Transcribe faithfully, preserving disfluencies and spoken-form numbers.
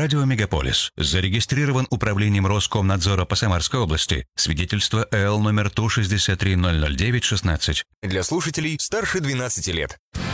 Радио Мегаполис. Зарегистрирован управлением Роскомнадзора по Самарской области. Свидетельство Л номер Ту шестьдесят три ноль ноль девять шестнадцать. Для слушателей старше двенадцати лет.